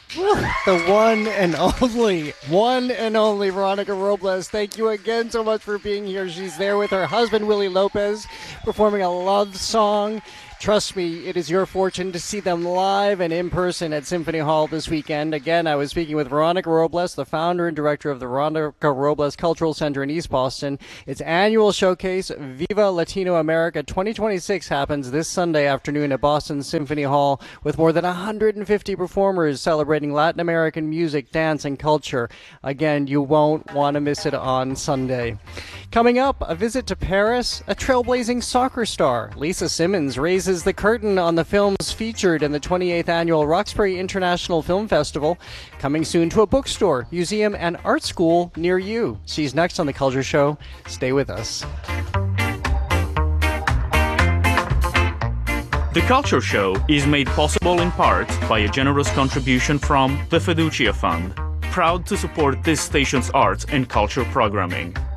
The one and only Veronica Robles. Thank you again so much for being here. She's there with her husband, Willie Lopez, performing a love song. Trust me, it is your fortune to see them live and in person at Symphony Hall this weekend. Again, I was speaking with Veronica Robles, the founder and director of the Veronica Robles Cultural Center in East Boston. Its annual showcase, Viva Latino America 2026, happens this Sunday afternoon at Boston Symphony Hall with more than 150 performers celebrating Latin American music, dance, and culture. Again, you won't want to miss it on Sunday. Coming up, a visit to Paris, a trailblazing soccer star. Lisa Simmons raises the curtain on the films featured in the 28th annual Roxbury International Film Festival. Coming soon to a bookstore, museum, and art school near you. She's next on The Culture Show. Stay with us. The Culture Show is made possible in part by a generous contribution from the Fiducia Fund, proud to support this station's arts and culture programming.